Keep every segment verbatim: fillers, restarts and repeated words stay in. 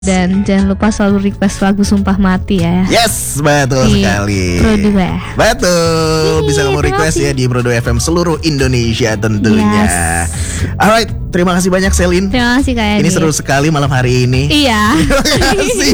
Dan jangan lupa selalu request lagu Sumpah Mati ya. Yes, betul di sekali. Pro dua. Betul. Hihi, Bisa kamu request ya di Pro dua F M seluruh Indonesia tentunya. Yes. Alright, terima kasih banyak Selin. Terima kasih Kak Edi. Ini seru sekali malam hari ini. Iya. Terima kasih.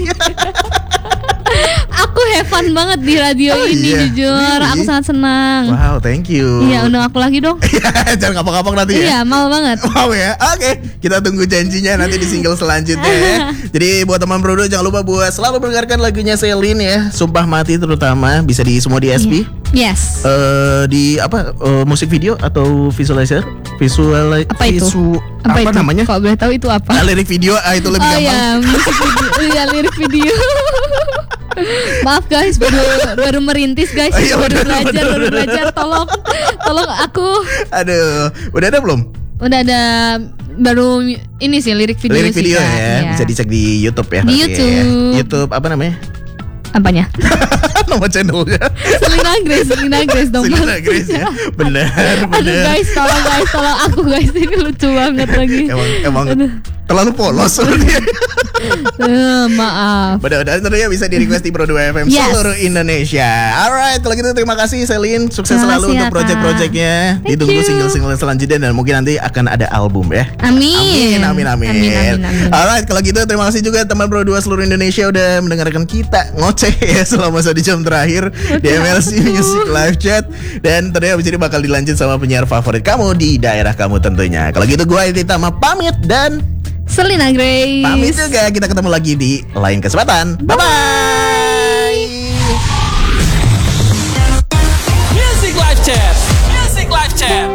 Aku have fun banget di radio Oh, ini iya. jujur. Really? Aku sangat senang. Wow, thank you. Iya, undang aku lagi dong. Jangan kapok-kapok nanti ya. Iya, mau banget. Mau ya? Oke, kita tunggu janjinya nanti di single selanjutnya ya. Jadi buat teman Pro dua jangan lupa buat selalu mendengarkan lagunya Selin ya. Sumpah Mati terutama bisa di semua di S P. Yes. Eh di apa eh, musik video atau visualizer? Visual Apa itu? visu- Apa, apa itu? namanya? Kalau boleh tahu itu apa? Ah, lirik video ah, itu lebih Oh gampang. ya, musik video. Iya, lirik video. Maaf guys, baru baru merintis guys, Oh, iya, baru bener, belajar, bener, baru bener. belajar. Tolong, tolong aku. Aduh, udah ada belum? Udah ada baru ini sih lirik video Lirik sih, video Kak. ya, Iya. bisa dicek di YouTube ya. Di pasti YouTube. Ya. YouTube apa namanya? Apanya? Nama channelnya. Selina Grace, Selina Grace dong. Selina Grace ya. Benar, Aduh benar. guys, tolong guys, tolong aku guys, ini lucu banget lagi. Emang emang Aduh. terlalu polos. Eh, maaf. Mudah-mudahan tentunya bisa di request di Pro dua F M Yes. seluruh Indonesia. Alright, kalau gitu terima kasih Selin. Sukses Terima selalu kasih untuk ya, project-projectnya. Kak. Ditunggu Thank you. single-single selanjutnya dan mungkin nanti akan ada album ya. Amin. Amin, amin, amin. Amin, amin, amin. Alright, kalau gitu terima kasih juga teman Pro dua seluruh Indonesia udah mendengarkan kita ngoceh ya selama satu jam terakhir di M L C Music Live Chat. Dan ternyata abis ini bakal dilanjut sama penyiar favorit kamu di daerah kamu tentunya. Kalau gitu gue Edi Tama pamit dan Selina Grace. pamit juga. Kita ketemu lagi di lain kesempatan. Bye-bye.